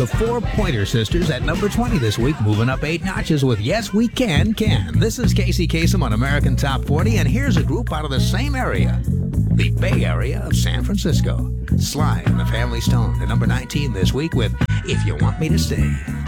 The Four Pointer Sisters at number 20 this week, moving up 8 notches with Yes We Can Can. This is Casey Kasem on American Top 40, and here's a group out of the same area, the Bay Area of San Francisco. Sly and the Family Stone at number 19 this week with If You Want Me to Stay.